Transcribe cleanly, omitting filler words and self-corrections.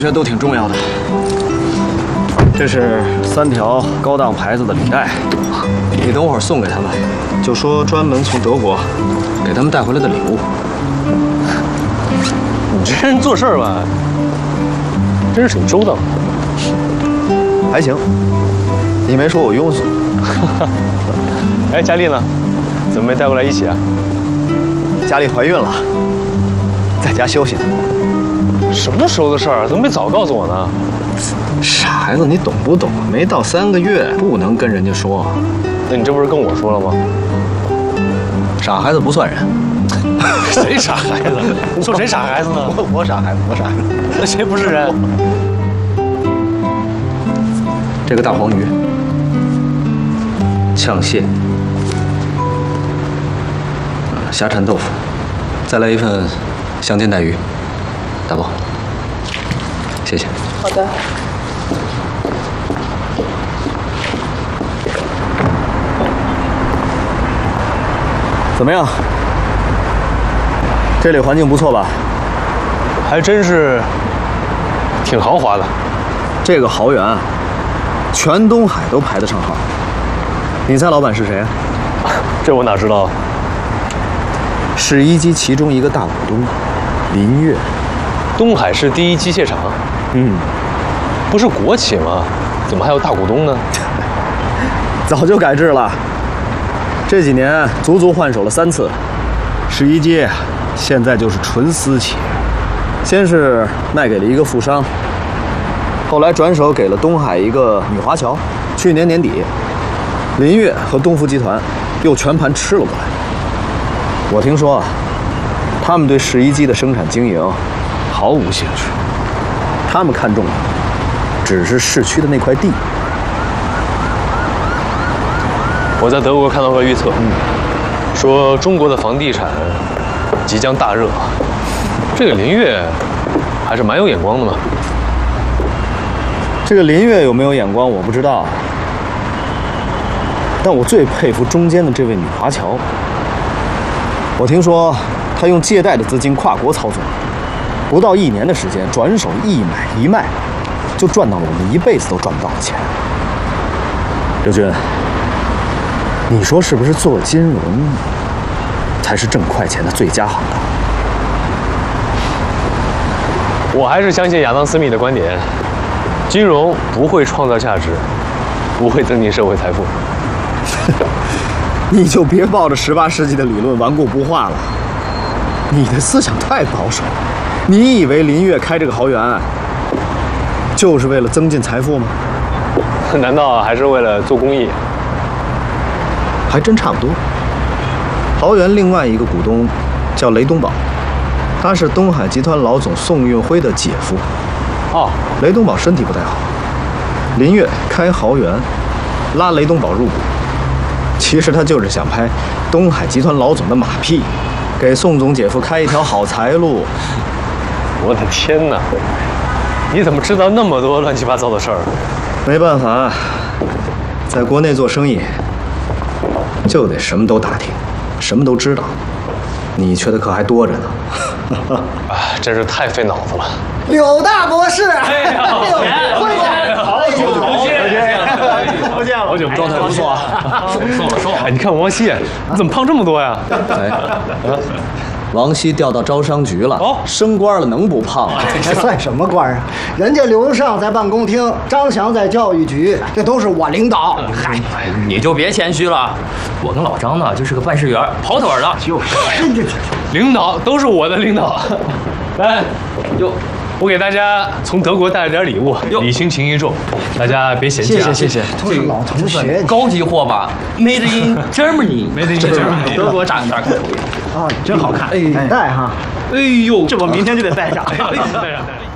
这都挺重要的。这是3条高档牌子的领带，你等会儿送给他们，就说专门从德国给他们带回来的礼物。 你这人做事儿吧，真是挺周到。 还行，你没说我庸俗。 哎，佳丽呢？怎么没带过来一起啊？ 佳丽怀孕了，在家休息呢。 什么时候的事儿？怎么没早告诉我呢？ 傻孩子，你懂不懂？没到3个月，不能跟人家说。 那你这不是跟我说了吗？ 傻孩子不算人。 谁傻孩子？你说谁傻孩子呢？ 我傻孩子，我傻孩子。 那谁不是人？ 这个大黄鱼、炝蟹、虾缠豆腐，再来一份香煎带鱼，大包。谢谢。 好的。 怎么样？这里环境不错吧？ 还真是挺豪华的。 这个豪园，全东海都排得上号。你猜老板是谁啊？ 这我哪知道啊？ 是一机其中一个大股东，林越。 东海市第一机械厂。不是国企吗？怎么还有大股东呢？ 早就改制了。这几年足足换手了3次，十一机现在就是纯私企。先是卖给了一个富商，后来转手给了东海一个女华侨。去年年底，林越和东孚集团又全盘吃了过来。我听说啊，他们对十一机的生产经营毫无兴趣，他们看中的只是市区的那块地。 我在德国看到过预测，说中国的房地产即将大热。这个林越还是蛮有眼光的嘛。 这个林越有没有眼光我不知道，但我最佩服中间的这位女华侨。我听说她用借贷的资金跨国操作，不到1年的时间，转手一买一卖，就赚到了我们一辈子都赚不到的钱。刘军，你说是不是做金融才是挣快钱的最佳行当？ 我还是相信亚当·斯密的观点，金融不会创造价值，不会增进社会财富。 你就别抱着18世纪的理论顽固不化了，你的思想太保守了。你以为林越开这个豪园就是为了增进财富吗？ 难道还是为了做公益？ 还真差不多。豪园另外一个股东叫雷东宝，他是东海集团老总宋运辉的姐夫。雷东宝身体不太好，林越开豪园，拉雷东宝入股，其实他就是想拍东海集团老总的马屁，给宋总姐夫开一条好财路。 我的天哪！你怎么知道那么多乱七八糟的事儿？ 没办法，在国内做生意就得什么都打听，什么都知道。你缺的课还多着呢。 真是太费脑子了。 柳大博士， 会见，好久不见， 不见了， 好久不见， 状态不错啊。 瘦了。哎，你看王希，你怎么胖这么多呀？ 王希调到招商局了，升官了，能不胖啊？ 这算什么官啊？人家刘尚在办公厅，张翔在教育局，这都是我领导。嗨， 你就别谦虚了，我跟老张呢就是个办事员，跑腿的。 就是， 领导都是我的领导。来，我给大家从德国带了点礼物，礼轻情意重，大家别嫌弃啊！ 谢谢。 都是老同学， 高级货吧 ，Made in Germany，Made in Germany， 德国长一点口味啊，真好看，戴哈。 哎呦， 这我明天就得戴上。 带上。